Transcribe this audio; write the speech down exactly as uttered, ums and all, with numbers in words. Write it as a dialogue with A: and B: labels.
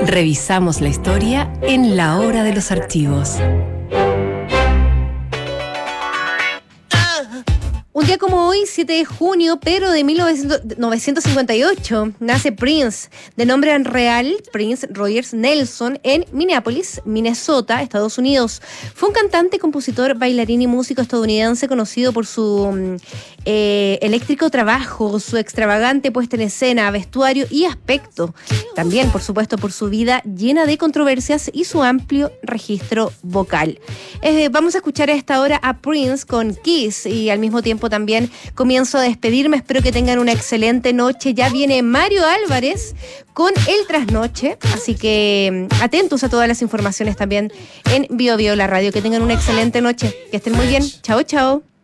A: Revisamos la historia en La Hora de los Archivos.
B: Un día como hoy, siete de junio, pero de mil novecientos cincuenta y ocho, nace Prince, de nombre real Prince Rogers Nelson, en Minneapolis, Minnesota, Estados Unidos. Fue un cantante, compositor, bailarín y músico estadounidense conocido por su eh, eléctrico trabajo, su extravagante puesta en escena, vestuario y aspecto. También, por supuesto, por su vida llena de controversias y su amplio registro vocal. Eh, vamos a escuchar a esta hora a Prince con Kiss y al mismo tiempo también comienzo a despedirme. Espero que tengan una excelente noche. Ya viene Mario Álvarez con El Trasnoche, así que atentos a todas las informaciones también en Bio Bio, la radio. Que tengan una excelente noche, que estén muy bien. Chao, chao.